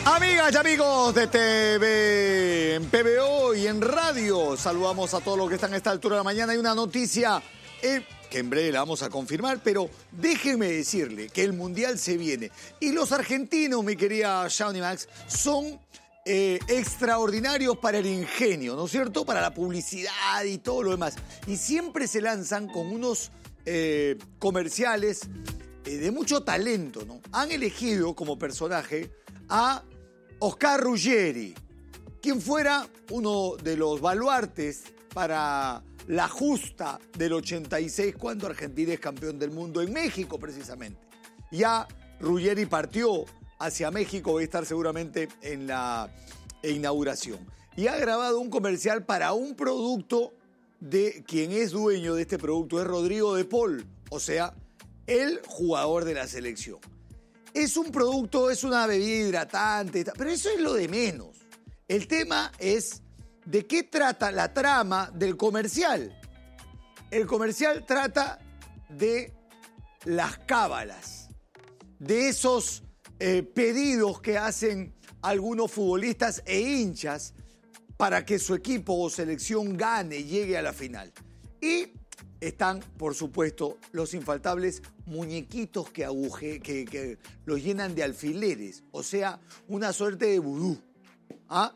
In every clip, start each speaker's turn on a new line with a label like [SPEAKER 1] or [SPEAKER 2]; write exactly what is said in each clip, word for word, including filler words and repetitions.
[SPEAKER 1] Amigas y amigos de T V, en P B O y en radio, saludamos a todos los que están a esta altura de la mañana. Hay una noticia eh, que en breve la vamos a confirmar, pero déjenme decirle que el Mundial se viene. Y los argentinos, mi querida Shawnee Max, son eh, extraordinarios para el ingenio, ¿no es cierto? Para la publicidad y todo lo demás. Y siempre se lanzan con unos eh, comerciales eh, de mucho talento, ¿no? Han elegido como personaje a Oscar Ruggeri, quien fuera uno de los baluartes para la justa del ochenta y seis, cuando Argentina es campeón del mundo en México, precisamente. Ya Ruggeri partió hacia México, va a estar seguramente en la inauguración. Y ha grabado un comercial para un producto de quien es dueño de este producto, es Rodrigo de Paul, o sea, el jugador de la selección. Es un producto, es una bebida hidratante, pero eso es lo de menos. El tema es de qué trata la trama del comercial. El comercial trata de las cábalas, de esos eh, pedidos que hacen algunos futbolistas e hinchas para que su equipo o selección gane, llegue a la final. Y están, por supuesto, los infaltables muñequitos que, aguje, que, que los llenan de alfileres, o sea, una suerte de vudú. ¿Ah?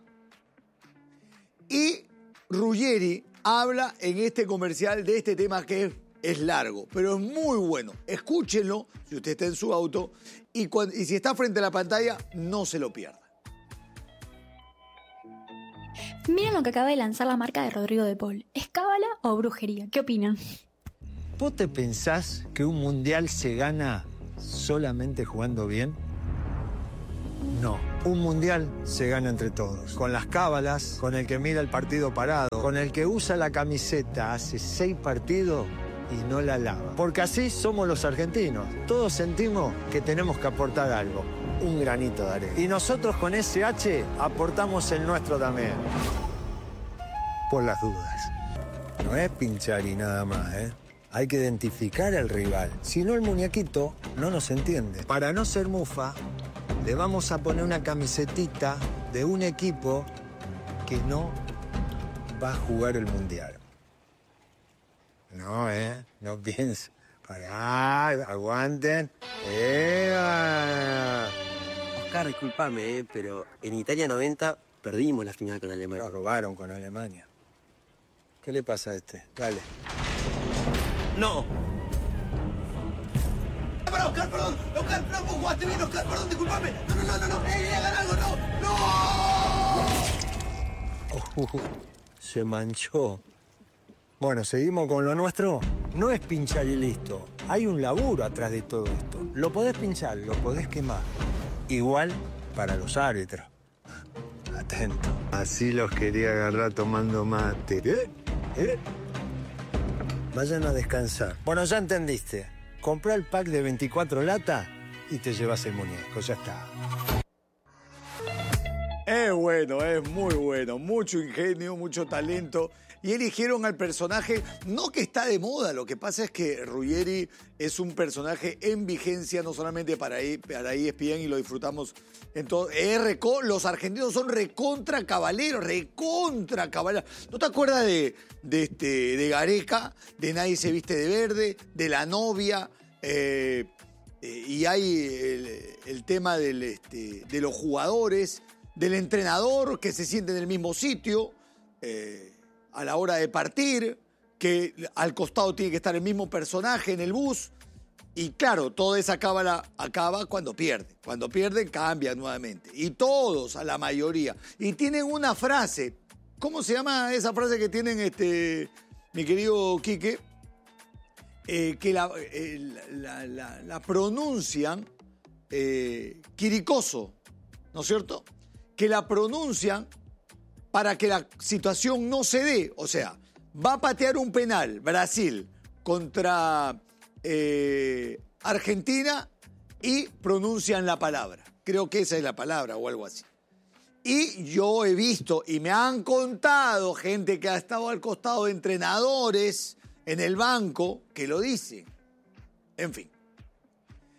[SPEAKER 1] Y Ruggeri habla en este comercial de este tema que es, es largo, pero es muy bueno. Escúchenlo si usted está en su auto y, cuando, y si está frente a la pantalla, no se lo pierda.
[SPEAKER 2] Miren lo que acaba de lanzar la marca de Rodrigo de Paul. ¿Es cábala o brujería? ¿Qué opinan?
[SPEAKER 3] ¿Vos te pensás que un mundial se gana solamente jugando bien? No. Un mundial se gana entre todos. Con las cábalas, con el que mira el partido parado, con el que usa la camiseta hace seis partidos y no la lava. Porque así somos los argentinos. Todos sentimos que tenemos que aportar algo. Un granito de arena. Y nosotros con S H aportamos el nuestro también. Por las dudas. No es pinchar y nada más, ¿eh? Hay que identificar al rival. Si no, el muñequito no nos entiende. Para no ser mufa, le vamos a poner una camisetita de un equipo que no va a jugar el mundial. No, ¿eh? No piensen. Pará, aguanten. ¡Eva!
[SPEAKER 4] Oscar, discúlpame, eh, pero en Italia noventa perdimos la final con Alemania.
[SPEAKER 3] Nos robaron con Alemania. ¿Qué le pasa a este? Dale.
[SPEAKER 4] ¡No!
[SPEAKER 5] Para Oscar, perdón, Oscar, no, vos jugaste bien, Oscar, perdón, disculpame. No, no, no, no, no, eh, hagan algo, no, no.
[SPEAKER 3] Uh, se manchó. Bueno, seguimos con lo nuestro. No es pinchar y listo. Hay un laburo atrás de todo esto. Lo podés pinchar, lo podés quemar. Igual para los árbitros. Atento. Así los quería agarrar tomando mate. ¿Eh? ¿Eh? Vayan a descansar. Bueno, ya entendiste. Comprá el pack de veinticuatro latas y te llevas el muñeco. Ya está.
[SPEAKER 1] Es bueno, es muy bueno. Mucho ingenio, mucho talento. Y eligieron al personaje, no que está de moda, lo que pasa es que Ruggeri es un personaje en vigencia, no solamente para, I, para E S P N, y lo disfrutamos en todo. Es reco, los argentinos son recontra cabaleros, recontra cabaleros. ¿No te acuerdas de, de, este, de Gareca, de Nadie se viste de verde, de La novia? Eh, eh, y hay el, el tema del, este, de los jugadores, del entrenador que se siente en el mismo sitio, eh, a la hora de partir, que al costado tiene que estar el mismo personaje en el bus. Y claro, toda esa cábala acaba cuando pierde. Cuando pierde, cambia nuevamente. Y todos, a la mayoría. Y tienen una frase. ¿Cómo se llama esa frase que tienen, este, mi querido Quique? Eh, que la, eh, la, la, la pronuncian eh, quiricoso, ¿no es cierto? Que la pronuncian para que la situación no se dé. O sea, va a patear un penal Brasil contra eh, Argentina y pronuncian la palabra. Creo que esa es la palabra o algo así. Y yo he visto y me han contado gente que ha estado al costado de entrenadores en el banco que lo dice. En fin.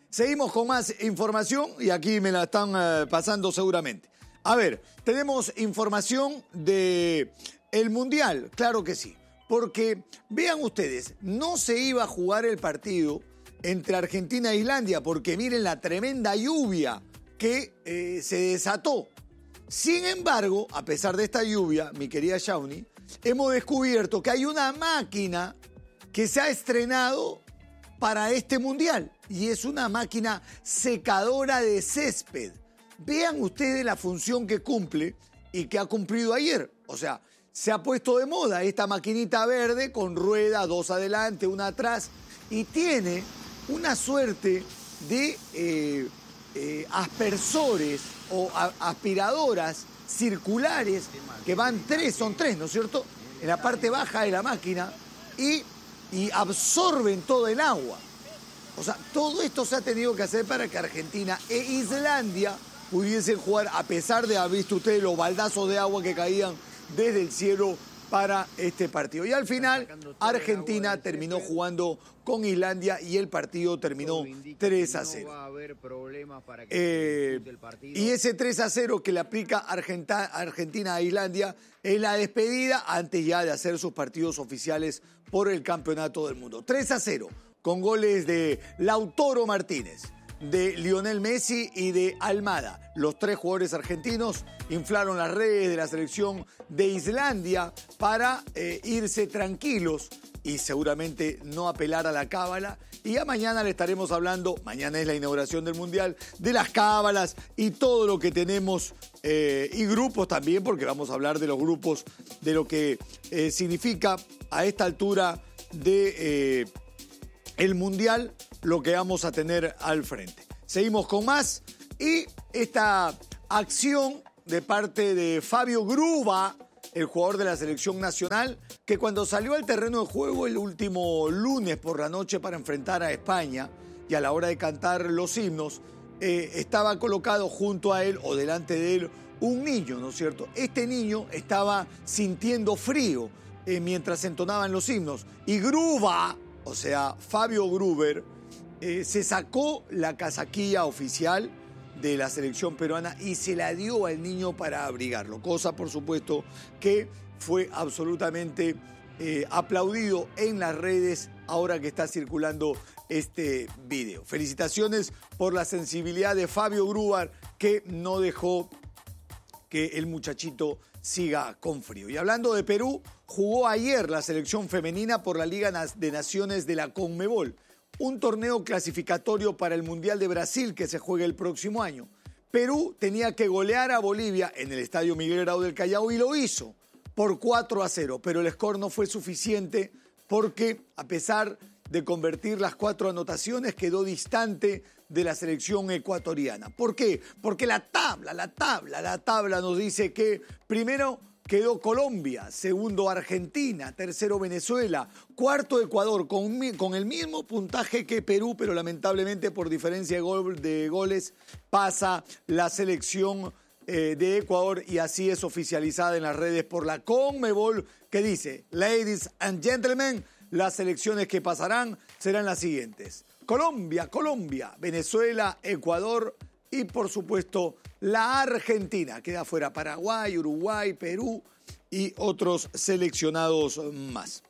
[SPEAKER 1] Seguimos con más información y aquí me la están uh, pasando seguramente. A ver, tenemos información de el Mundial, claro que sí. Porque, vean ustedes, no se iba a jugar el partido entre Argentina e Islandia porque miren la tremenda lluvia que eh, se desató. Sin embargo, a pesar de esta lluvia, mi querida Shawnee, hemos descubierto que hay una máquina que se ha estrenado para este Mundial y es una máquina secadora de césped. Vean ustedes la función que cumple y que ha cumplido ayer. O sea, se ha puesto de moda esta maquinita verde con rueda, dos adelante, una atrás y tiene una suerte de eh, eh, aspersores o a, aspiradoras circulares que van tres, son tres, ¿no es cierto? En la parte baja de la máquina y, y absorben todo el agua. O sea, todo esto se ha tenido que hacer para que Argentina e Islandia pudiesen jugar, a pesar de haber visto ustedes los baldazos de agua que caían desde el cielo para este partido. Y al final, Argentina terminó jugando con Islandia y el partido terminó tres a cero. Eh, y ese tres a cero que le aplica Argentina a Islandia es la despedida antes ya de hacer sus partidos oficiales por el Campeonato del Mundo. tres a cero, con goles de Lautaro Martínez, de Lionel Messi y de Almada. Los tres jugadores argentinos inflaron las redes de la selección de Islandia para eh, irse tranquilos y seguramente no apelar a la cábala. Y ya mañana le estaremos hablando, mañana es la inauguración del Mundial, de las cábalas y todo lo que tenemos, eh, y grupos también, porque vamos a hablar de los grupos, de lo que eh, significa a esta altura de eh, el Mundial, lo que vamos a tener al frente. Seguimos con más y esta acción de parte de Fabio Gruba, el jugador de la selección nacional, que cuando salió al terreno de juego el último lunes por la noche para enfrentar a España y a la hora de cantar los himnos, eh, estaba colocado junto a él o delante de él un niño, ¿no es cierto? Este niño estaba sintiendo frío eh, mientras entonaban los himnos y Gruba, o sea, Fabio Gruber, eh, se sacó la casaquilla oficial de la selección peruana y se la dio al niño para abrigarlo, cosa por supuesto que fue absolutamente eh, aplaudido en las redes ahora que está circulando este video. Felicitaciones por la sensibilidad de Fabio Gruber, que no dejó que el muchachito siga con frío. Y hablando de Perú, jugó ayer la selección femenina por la Liga de Naciones de la Conmebol, un torneo clasificatorio para el Mundial de Brasil que se juega el próximo año. Perú tenía que golear a Bolivia en el Estadio Miguel Grau del Callao y lo hizo por cuatro a cero, pero el score no fue suficiente porque a pesar de convertir las cuatro anotaciones quedó distante de la selección ecuatoriana. ¿Por qué? Porque la tabla, la tabla, la tabla nos dice que primero quedó Colombia, segundo Argentina, tercero Venezuela, cuarto Ecuador, con, con el mismo puntaje que Perú, pero lamentablemente por diferencia de, gol, de goles pasa la selección eh, de Ecuador y así es oficializada en las redes por la Conmebol, que dice: Ladies and gentlemen, las selecciones que pasarán serán las siguientes: Colombia, Colombia, Venezuela, Ecuador y por supuesto la Argentina. Queda fuera Paraguay, Uruguay, Perú y otros seleccionados más.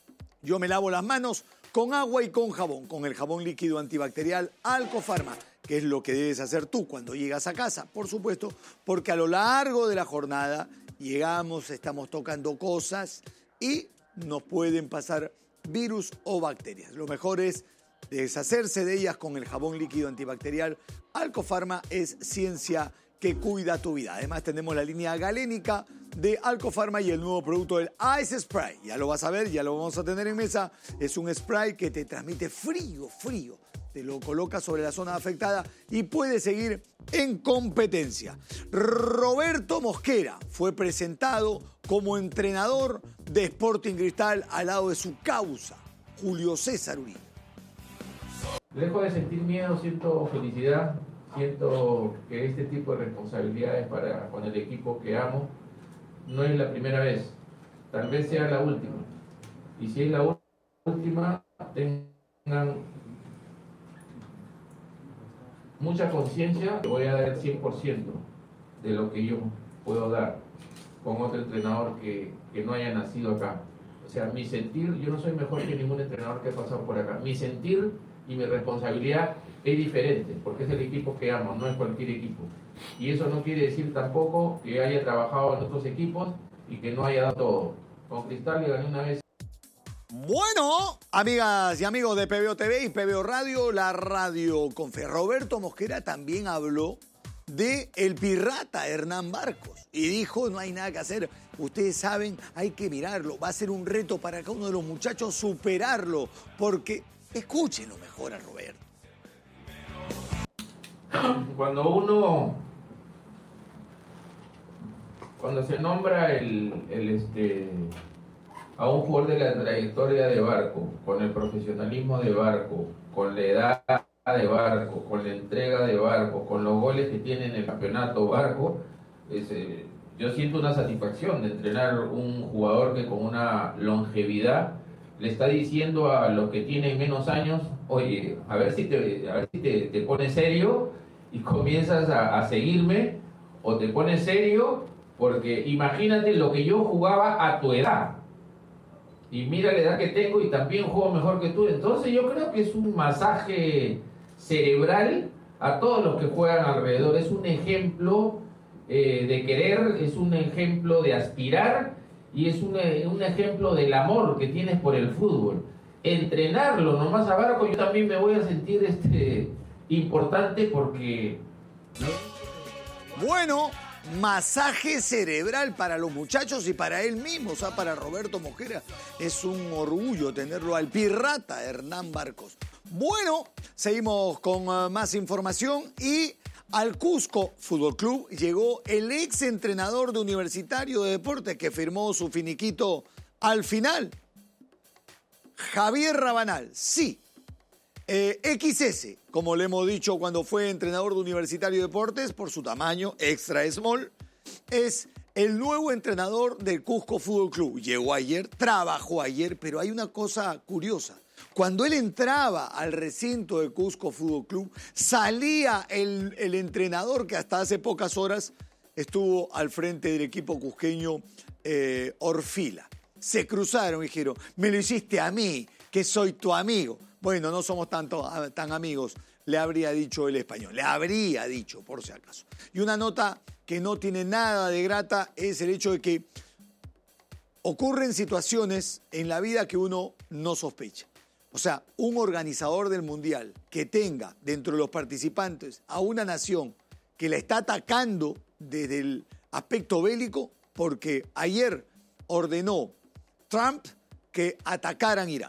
[SPEAKER 1] Yo me lavo las manos con agua y con jabón, con el jabón líquido antibacterial Alcofarma, que es lo que debes hacer tú cuando llegas a casa, por supuesto, porque a lo largo de la jornada llegamos, estamos tocando cosas y nos pueden pasar virus o bacterias. Lo mejor es deshacerse de ellas con el jabón líquido antibacterial Alcofarma. Es ciencia que cuida tu vida. Además tenemos la línea galénica de Alcofarma y el nuevo producto del Ice Spray. Ya lo vas a ver, ya lo vamos a tener en mesa. Es un spray que te transmite frío, frío. Te lo colocas sobre la zona afectada y puedes seguir en competencia. Roberto Mosquera fue presentado como entrenador de Sporting Cristal al lado de su causa, Julio César Uribe.
[SPEAKER 6] Lejos de sentir miedo, siento felicidad, siento que este tipo de responsabilidades para con el equipo que amo no es la primera vez, tal vez sea la última. Y si es la última, tengan mucha conciencia, voy a dar el cien por ciento de lo que yo puedo dar con otro entrenador que, que no haya nacido acá. O sea, mi sentir, yo no soy mejor que ningún entrenador que ha pasado por acá. Mi sentir y mi responsabilidad es diferente, porque es el equipo que amo, no es cualquier equipo. Y eso no quiere decir tampoco que haya trabajado en otros equipos y que no haya dado todo. Con Cristal le gané una vez.
[SPEAKER 1] Bueno, amigas y amigos de P B O T V y P B O Radio, la radio con fe. Roberto Mosquera también habló de el pirata Hernán Barcos y dijo, no hay nada que hacer, ustedes saben, hay que mirarlo, va a ser un reto para cada uno de los muchachos superarlo, porque escúchenlo mejor a Roberto.
[SPEAKER 6] Cuando uno, cuando se nombra el, el este, a un jugador de la trayectoria de Barco, con el profesionalismo de Barco, con la edad de Barco, con la entrega de Barco, con los goles que tiene en el campeonato Barco, es, eh, yo siento una satisfacción de entrenar un jugador que con una longevidad le está diciendo a los que tienen menos años, oye, a ver si te, a ver si te, te pones serio y comienzas a, a seguirme, o te pones serio, porque imagínate lo que yo jugaba a tu edad. Y mira la edad que tengo y también juego mejor que tú. Entonces yo creo que es un masaje cerebral a todos los que juegan alrededor. Es un ejemplo eh, de querer, es un ejemplo de aspirar y es un, un ejemplo del amor que tienes por el fútbol. Entrenarlo nomás a Barco, yo también me voy a sentir este, importante porque...
[SPEAKER 1] Bueno, masaje cerebral para los muchachos y para él mismo, o sea, para Roberto Mosquera. Es un orgullo tenerlo al pirata Hernán Barcos. Bueno, seguimos con uh, más información y al Cusco Fútbol Club llegó el ex entrenador de Universitario de Deportes que firmó su finiquito al final. Javier Rabanal, sí. Eh, equis ese, como le hemos dicho cuando fue entrenador de Universitario de Deportes, por su tamaño extra small, es el nuevo entrenador del Cusco Fútbol Club. Llegó ayer, trabajó ayer, pero hay una cosa curiosa. Cuando él entraba al recinto del Cusco Fútbol Club, salía el, el entrenador que hasta hace pocas horas estuvo al frente del equipo cusqueño, eh, Orfila. Se cruzaron y dijeron, me lo hiciste a mí, que soy tu amigo. Bueno, no somos tanto, tan amigos, le habría dicho el español, le habría dicho, por si acaso. Y una nota que no tiene nada de grata es el hecho de que ocurren situaciones en la vida que uno no sospecha. O sea, un organizador del Mundial que tenga dentro de los participantes a una nación que la está atacando desde el aspecto bélico, porque ayer ordenó Trump que atacaran Irán.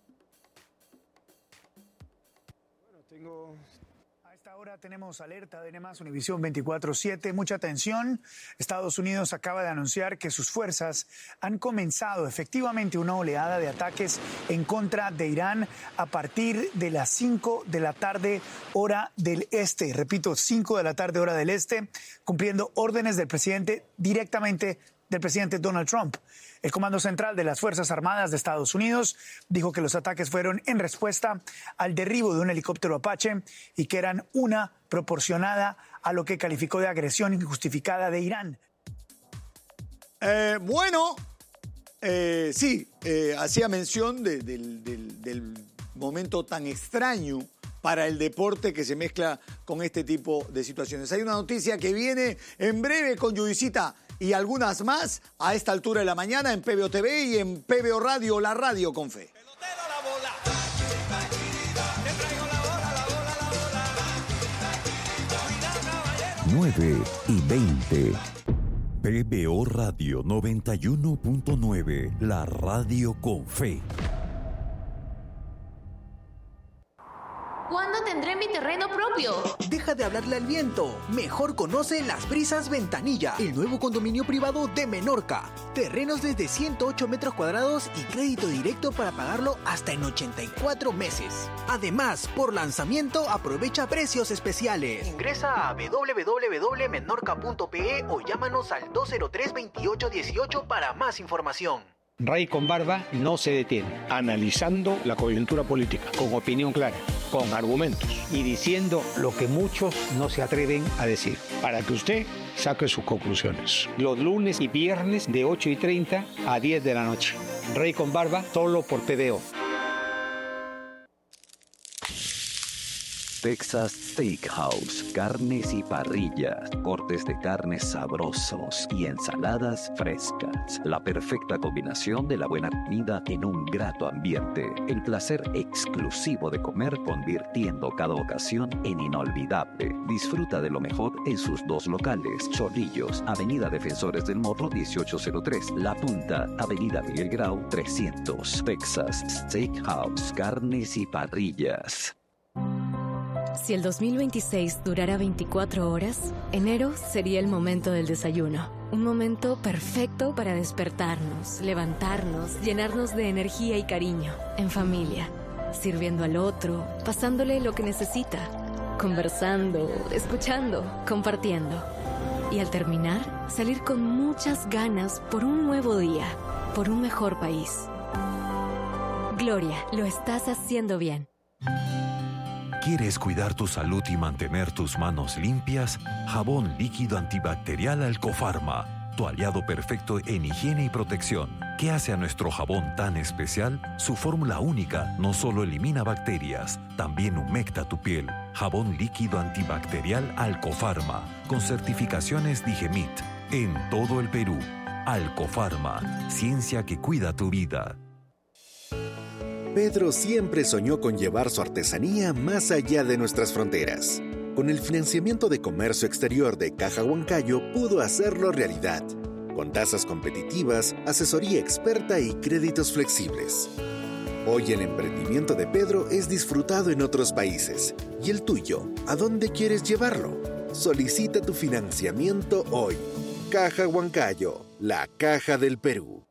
[SPEAKER 7] Tengo... A esta hora tenemos alerta de más Univisión veinticuatro siete. Mucha atención. Estados Unidos acaba de anunciar que sus fuerzas han comenzado efectivamente una oleada de ataques en contra de Irán a partir de las cinco de la tarde hora del este. Repito, cinco de la tarde hora del este, cumpliendo órdenes del presidente directamente del presidente Donald Trump. El Comando Central de las Fuerzas Armadas de Estados Unidos dijo que los ataques fueron en respuesta al derribo de un helicóptero Apache y que eran una proporcionada a lo que calificó de agresión injustificada de Irán.
[SPEAKER 1] Eh, bueno, eh, sí, eh, hacía mención de, del, del, del momento tan extraño para el deporte que se mezcla con este tipo de situaciones. Hay una noticia que viene en breve con Judicita y algunas más a esta altura de la mañana en P B O T V y en P B O Radio, la radio con fe.
[SPEAKER 8] nueve y veinte. P B O Radio noventa y uno punto nueve, la radio con fe.
[SPEAKER 9] ¿Cuándo tendré mi terreno propio?
[SPEAKER 10] Deja de hablarle al viento. Mejor conoce Las Brisas Ventanilla, el nuevo condominio privado de Menorca. Terrenos desde ciento ocho metros cuadrados y crédito directo para pagarlo hasta en ochenta y cuatro meses. Además, por lanzamiento aprovecha precios especiales. Ingresa a w w w punto menorca punto p e o llámanos al dos cero tres, veintiocho dieciocho para más información.
[SPEAKER 11] Rey con Barba no se detiene. Analizando la coyuntura política, con opinión clara, con argumentos y diciendo lo que muchos no se atreven a decir, para que usted saque sus conclusiones. Los lunes y viernes de ocho y treinta a diez de la noche. Rey con Barba, solo por P B O.
[SPEAKER 8] Texas Steakhouse, carnes y parrillas, cortes de carnes sabrosos y ensaladas frescas. La perfecta combinación de la buena comida en un grato ambiente. El placer exclusivo de comer convirtiendo cada ocasión en inolvidable. Disfruta de lo mejor en sus dos locales. Chorrillos, Avenida Defensores del Morro dieciocho cero tres. La Punta, Avenida Miguel Grau trescientos. Texas Steakhouse, carnes y parrillas.
[SPEAKER 12] Si el dos mil veintiséis durara veinticuatro horas, enero sería el momento del desayuno. Un momento perfecto para despertarnos, levantarnos, llenarnos de energía y cariño, en familia, sirviendo al otro, pasándole lo que necesita, conversando, escuchando, compartiendo. Y al terminar, salir con muchas ganas por un nuevo día, por un mejor país. Gloria, lo estás haciendo bien.
[SPEAKER 8] ¿Quieres cuidar tu salud y mantener tus manos limpias? Jabón líquido antibacterial Alcofarma, tu aliado perfecto en higiene y protección. ¿Qué hace a nuestro jabón tan especial? Su fórmula única no solo elimina bacterias, también humecta tu piel. Jabón líquido antibacterial Alcofarma, con certificaciones Digemit, en todo el Perú. Alcofarma, ciencia que cuida tu vida.
[SPEAKER 13] Pedro siempre soñó con llevar su artesanía más allá de nuestras fronteras. Con el financiamiento de comercio exterior de Caja Huancayo pudo hacerlo realidad, con tasas competitivas, asesoría experta y créditos flexibles. Hoy el emprendimiento de Pedro es disfrutado en otros países. ¿Y el tuyo? ¿A dónde quieres llevarlo? Solicita tu financiamiento hoy. Caja Huancayo, la caja del Perú.